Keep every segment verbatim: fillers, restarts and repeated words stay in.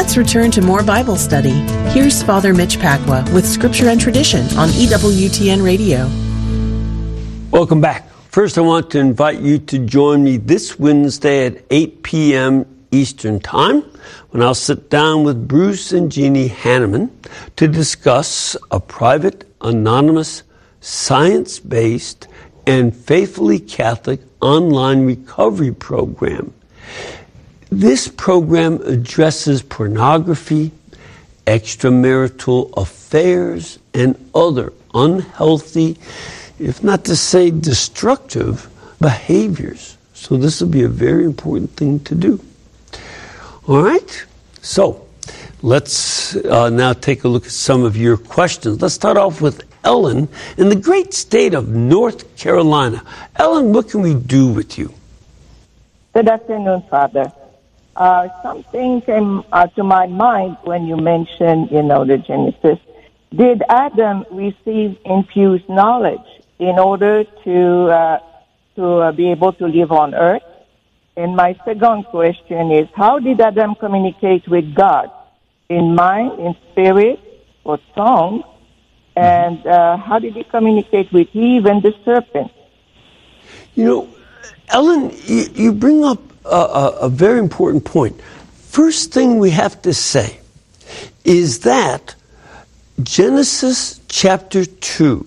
Let's return to more Bible study. Here's Father Mitch Pacwa with Scripture and Tradition on E W T N Radio. Welcome back. First, I want to invite you to join me this Wednesday at eight p.m. Eastern Time, when I'll sit down with Bruce and Jeannie Hanneman to discuss a private, anonymous, science-based, and faithfully Catholic online recovery program. This program addresses pornography, extramarital affairs, and other unhealthy, if not to say destructive, behaviors. So this will be a very important thing to do. All right? So let's uh, now take a look at some of your questions. Let's start off with Ellen in the great state of North Carolina. Ellen, what can we do with you? Good afternoon, Father. Uh, something came uh, to my mind when you mentioned, you know, the Genesis. Did Adam receive infused knowledge in order to uh, to uh, be able to live on earth? And my second question is, how did Adam communicate with God? In mind, in spirit, or song? And uh, how did he communicate with Eve and the serpent? You know, Ellen, you, you bring up a, a, a very important point. First thing we have to say is that Genesis chapter two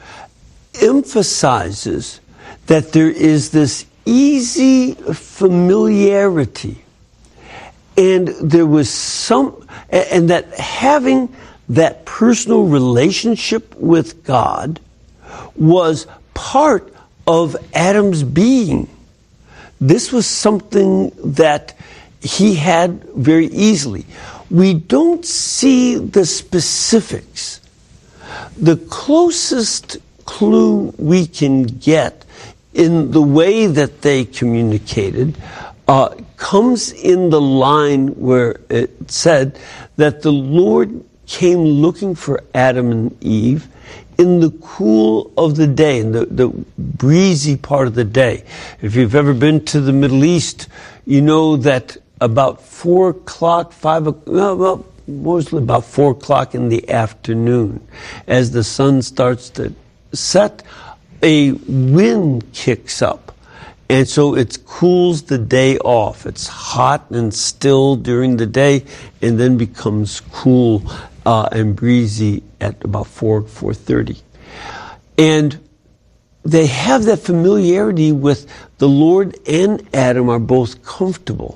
emphasizes that there is this easy familiarity, and there was some, and that having that personal relationship with God was part of Adam's being. This was something that he had very easily. We don't see the specifics. The closest clue we can get in the way that they communicated uh, comes in the line where it said that the Lord came looking for Adam and Eve in the cool of the day, in the, the breezy part of the day. If you've ever been to the Middle East, you know that about four o'clock, five o'clock, well, mostly about four o'clock in the afternoon, as the sun starts to set, a wind kicks up. And so it cools the day off. It's hot and still during the day, and then becomes cool uh, and breezy at about four, four thirty. And they have that familiarity with the Lord, and Adam are both comfortable.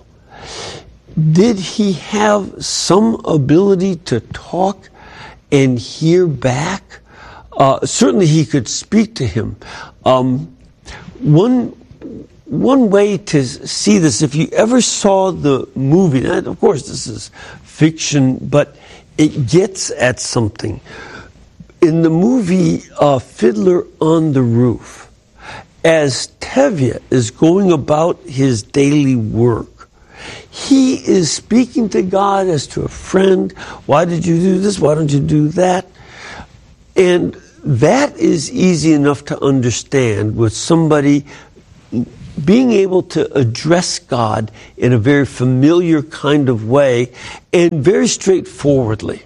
Did he have some ability to talk and hear back? Uh, certainly he could speak to him. Um, one one way to see this, if you ever saw the movie, and of course this is fiction, but it gets at something. In the movie uh, Fiddler on the Roof, as Tevye is going about his daily work, he is speaking to God as to a friend. Why did you do this? Why don't you do that? And that is easy enough to understand with somebody being able to address God in a very familiar kind of way and very straightforwardly.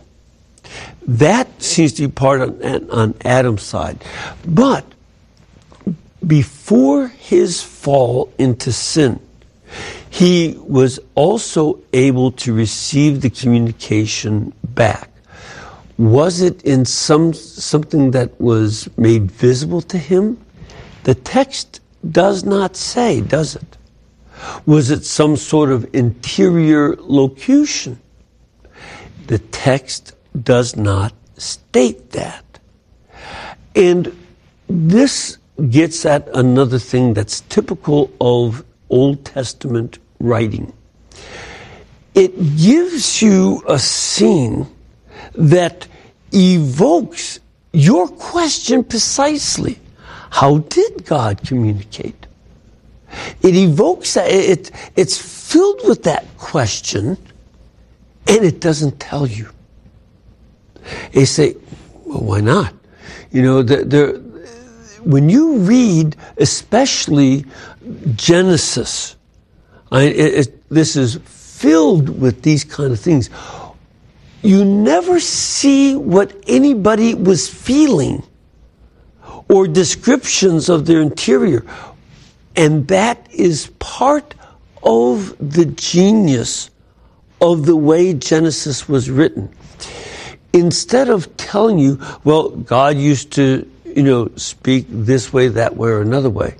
That seems to be part on, on Adam's side. But before his fall into sin, he was also able to receive the communication back. Was it in some something that was made visible to him? The text does not say, does it? Was it some sort of interior locution? The text does not state that. And this gets at another thing that's typical of Old Testament writing. It gives you a scene that evokes your question precisely. How did God communicate? It evokes that. It, it's filled with that question, and it doesn't tell you. You say, well, why not? You know, the, the, when you read, especially Genesis, I, it, it, this is filled with these kind of things. You never see what anybody was feeling or descriptions of their interior. And that is part of the genius of the way Genesis was written. Instead of telling you, well, God used to, you know, speak this way, that way, or another way,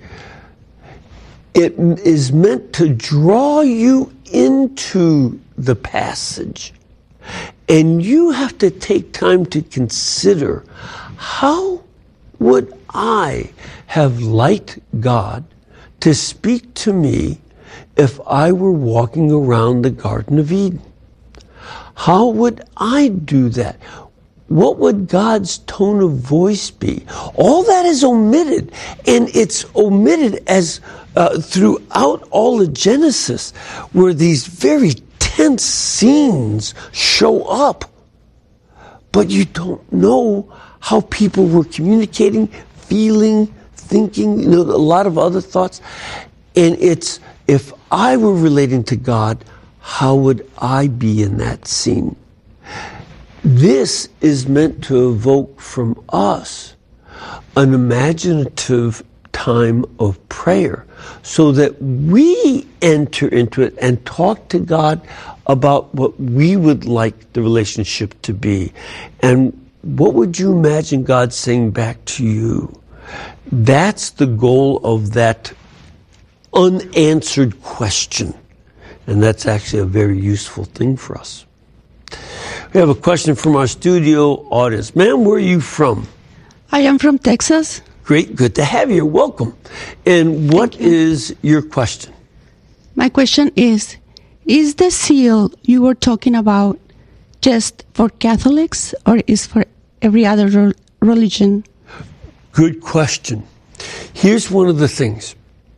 it is meant to draw you into the passage. And you have to take time to consider, how would I have liked God to speak to me if I were walking around the Garden of Eden? How would I do that? What would God's tone of voice be? All that is omitted, and it's omitted as uh, throughout all of Genesis, where these very tense scenes show up. But you don't know how people were communicating, feeling, thinking, you know, a lot of other thoughts. And it's, if I were relating to God, how would I be in that scene? This is meant to evoke from us an imaginative time of prayer so that we enter into it and talk to God about what we would like the relationship to be. And what would you imagine God saying back to you? That's the goal of that unanswered question. And that's actually a very useful thing for us. We have a question from our studio audience. Ma'am, where are you from? I am from Texas. Great, good to have you. Welcome. And what Thank you. is your question? My question is, is the seal you were talking about just for Catholics or is for every other re- religion? Good question. Here's one of the things.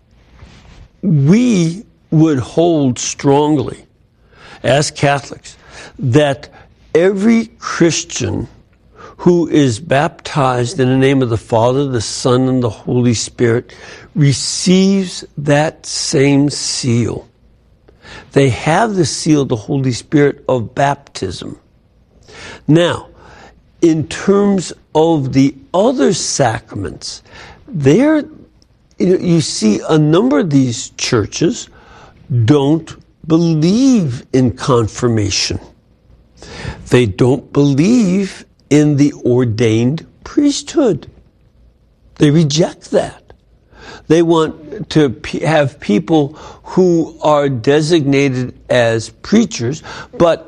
We would hold strongly as Catholics that every Christian who is baptized in the name of the Father, the Son, and the Holy Spirit receives that same seal. They have the seal of the Holy Spirit of baptism. Now, in terms of the other sacraments, there, you know, you see a number of these churches don't believe in confirmation. They don't believe in the ordained priesthood. They reject that. They want to p- have people who are designated as preachers, but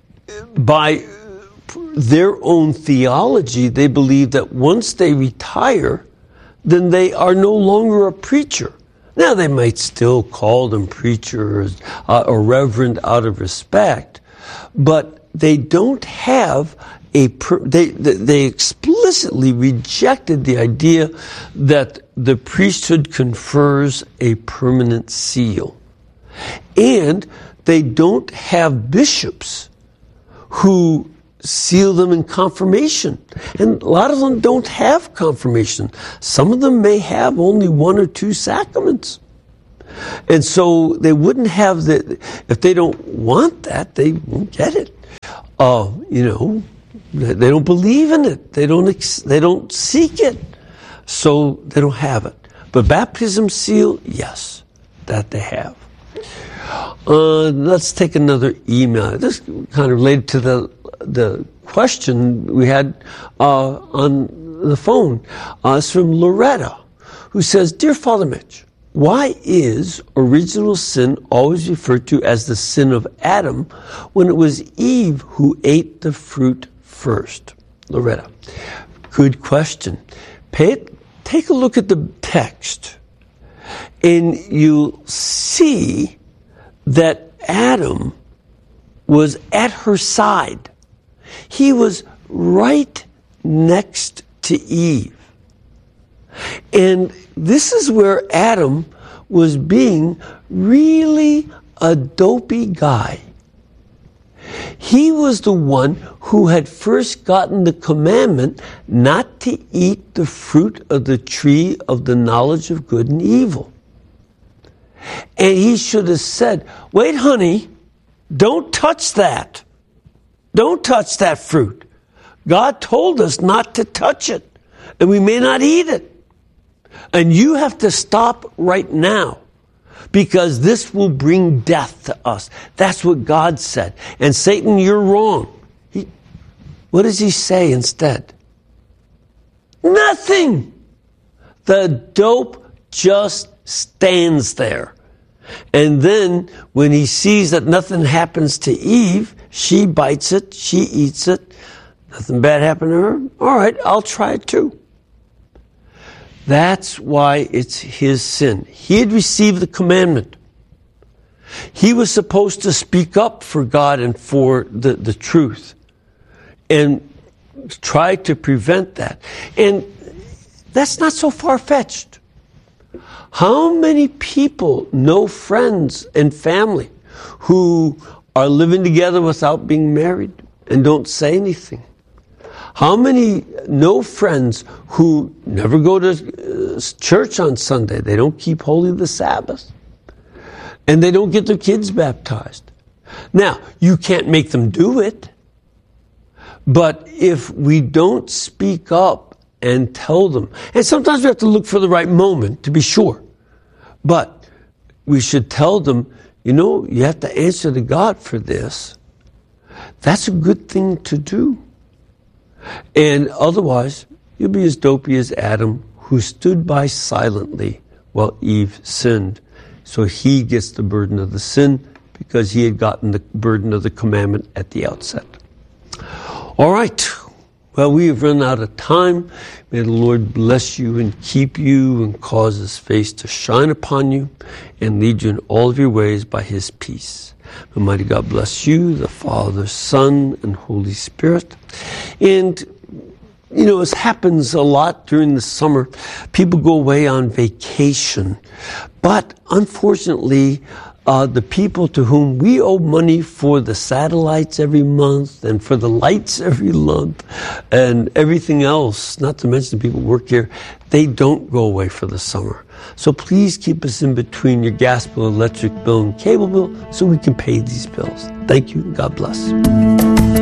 by their own theology, they believe that once they retire, then they are no longer a preacher. Now, they might still call them preachers uh, or reverend out of respect, but they don't have a, per- they, they explicitly rejected the idea that the priesthood confers a permanent seal. And they don't have bishops who seal them in confirmation. And a lot of them don't have confirmation. Some of them may have only one or two sacraments. And so they wouldn't have the, if they don't want that, they won't get it. Uh, you know, they don't believe in it. They don't, ex- they don't seek it. So they don't have it. But baptism seal, yes, that they have. Uh, let's take another email. This kind of related to the the question we had uh, on the phone. Uh, it's from Loretta, who says, "Dear Father Mitch, why is original sin always referred to as the sin of Adam when it was Eve who ate the fruit first?" Loretta, good question. Pay it, take a look at the text, and you'll see that Adam was at her side. He was right next to Eve. And this is where Adam was being really a dopey guy. He was the one who had first gotten the commandment not to eat the fruit of the tree of the knowledge of good and evil. And he should have said, "Wait, honey, Don't touch that. Don't touch that fruit. God told us not to touch it, and we may not eat it. And you have to stop right now, because this will bring death to us. That's what God said. And Satan, you're wrong. He, what does he say instead? Nothing. The dope just stands there. And then when he sees that nothing happens to Eve, she bites it, she eats it. Nothing bad happened to her. All right, I'll try it too. That's why it's his sin. He had received the commandment. He was supposed to speak up for God and for the, the truth and try to prevent that. And that's not so far-fetched. How many people know friends and family who are living together without being married and don't say anything? How many know friends who never go to church on Sunday? They don't keep holy the Sabbath. And they don't get their kids baptized. Now, you can't make them do it. But if we don't speak up and tell them, and sometimes we have to look for the right moment to be sure. But we should tell them, you know, you have to answer to God for this. That's a good thing to do. And otherwise, you'll be as dopey as Adam, who stood by silently while Eve sinned. So he gets the burden of the sin because he had gotten the burden of the commandment at the outset. All right. Well, we have run out of time. May the Lord bless you and keep you and cause his face to shine upon you and lead you in all of your ways by his peace. Almighty God bless you, the Father, Son, and Holy Spirit. And, you know, this happens a lot during the summer. People go away on vacation. But unfortunately, uh, the people to whom we owe money for the satellites every month and for the lights every month and everything else, not to mention the people who work here, they don't go away for the summer. So please keep us in between your gas bill, electric bill, and cable bill so we can pay these bills. Thank you, and God bless.